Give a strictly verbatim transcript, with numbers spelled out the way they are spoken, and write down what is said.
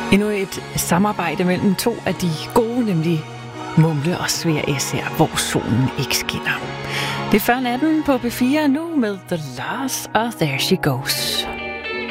Endnu et samarbejde mellem to af de gode, nemlig Mumle og Svea S her, hvor solen ikke skinner. Det er før natten på P fire nu med The Last og There She Goes.